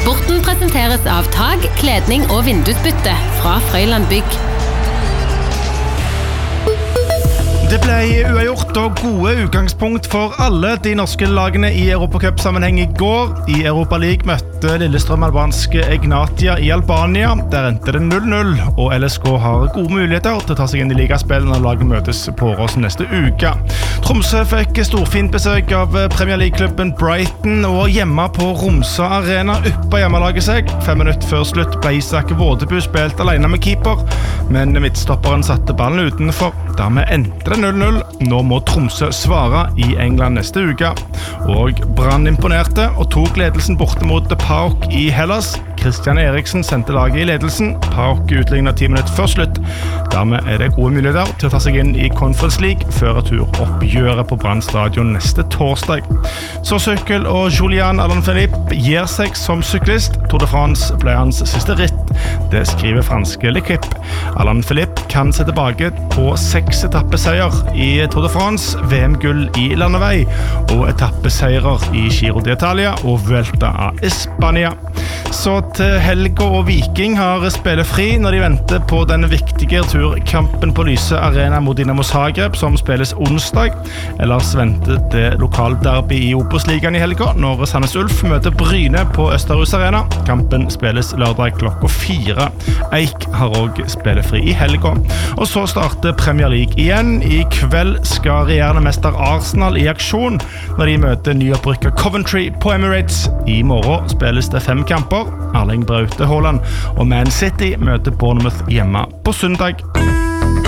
Sporten presenteres av tag, kledning og vindusbytte fra Frøyland Bygg. Det ble uavgjort og gode utgangspunkt for alle de norske lagene i Europacup-sammenheng i går. I Europa League møtte Lillestrøm albanske Egnatia i Albania. Der endte det 0-0, og LSK har gode muligheter til å ta seg inn i ligaspillet når laget møtes på Årås neste uke. Tromsø fikk storfint besøk av Premier League-klubben Brighton, og hjemme på Romsa Arena uppa hjemmelaget seg. 5 minutter før slutt ble Isak Vådeby spilt alene med keeper, men midtstopperen satte ballen utenfor. Dermed endte det 0-0. Nå må Tromsø svare i England neste uke. Og Brann imponerte og tok ledelsen borte mot PAOK i Hellas. Christian Eriksen sendte laget i ledelsen. PAOK utlignet 10 minutter før slutt. Dermed er det gode muligheter til å ta seg inn i Conference League før returoppgjøret på Brann stadion neste torsdag. Så sykkel og Julian Alaphilippe gir seg som syklist. Tour de France ble hans siste ritt. Det skriver franske L'Equipe. Alaphilippe kan se tilbake på 6 etappeseier i Tour de France, VM-gull i landevei og etappeseirer i Giro d'Italia og Vuelta a España. Så til Helga og Viking har spillet fri når de venter på den viktige turkampen på Lyse Arena mot Dinamo Zagreb som spilles onsdag. Ellers venter det lokalderby i Obos-ligaen i helga når Sandnes Ulf møter Bryne på Østerhus Arena. Kampen spilles lørdag klokka 4. Eik har også spillet fri i helga. Og så starter Premier League igjen. I kveld skal regjerende mester Arsenal i aksjon når de møter nyopprykket Coventry på Emirates. I morgen spilles det 5 kamper. Erling Braute Haaland og Man City møter Bournemouth hjemme på søndag.